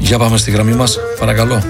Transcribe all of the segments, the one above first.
Για πάμε στη γραμμή μας, παρακαλώ.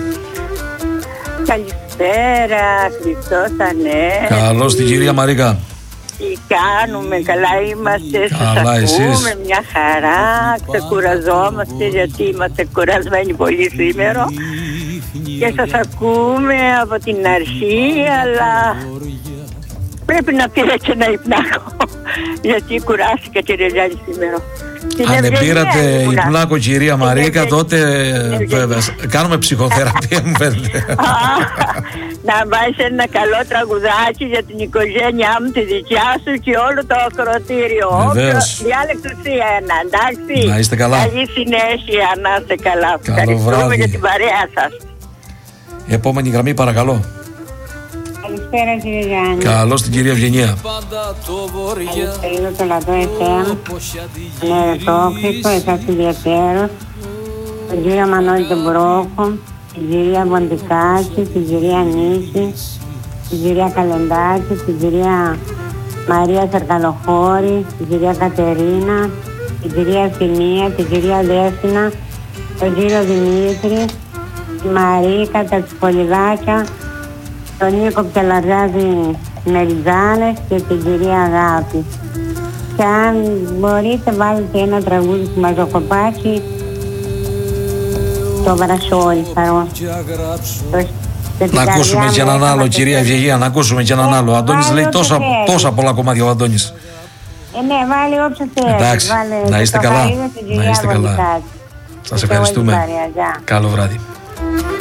Καλησπέρα, Χριστός Ανέ. Καλώς την κυρία Μαρίκα. Τι κάνουμε, καλά είμαστε, Καλά, σας εσείς? ακούμε, μια χαρά. Ξεκουραζόμαστε γιατί είμαστε κουρασμένοι πολύ σήμερα. Και σας ακούμε από την αρχή, αλλά πρέπει να πήρα και ένα υπνάκο, γιατί κουράστηκα και ρελιάζει σήμερα. Αν δεν πήρατε υπνάκο, κυρία Μαρίκα, τότε βέβαια κάνουμε ψυχοθεραπεία, μου φαίνεται. Να βάζεις ένα καλό τραγουδάκι για την οικογένειά μου, τη δικιά σου και όλο το ακροατήριο. Διάλεκτο εσύ ένα, εντάξει. Να είστε καλά. Καλή συνέχεια, να είστε καλά. Καλό βράδυ. για την παρέα σας. Επόμενη γραμμή, παρακαλώ. Καλησπέρα, κύριε Γιάννη. Καλώς την κυρία Ευγενία. Καλησπέρα το Λατό FM. Ναι, το Χρήστο, εσάς ιδιαίτερος. Τον κύριο Μανώλη τον Μπρόκο, την κυρία Βοντικάκη, την κυρία Νίκη, την κυρία Καλεντάκη, την κυρία Μαρία Σαρκαλοχώρη, την κυρία Κατερίνα, την κυρία Ευθυμία, την κυρία Δέσποινα, τον κύριο Δημήτρη, τη Μαρίκα, τα Τσιπολιδάκια, τον Νίκο Ψελαριάδη Μεριτζάνες και την κυρία Αγάπη. Και αν μπορείτε βάλετε ένα τραγούδι του Μαζοκοπάκη, το Βρασόλι, να ακούσουμε και έναν άλλο, κυρία Ευγενία, να ακούσουμε και έναν άλλο. Ο Αντώνης λέει τόσα πολλά κομμάτια ο Αντώνης. Ναι, βάλει όποιο θέλει. Εντάξει, να είστε καλά. Να είστε καλά. Σας ευχαριστούμε. Καλό βράδυ.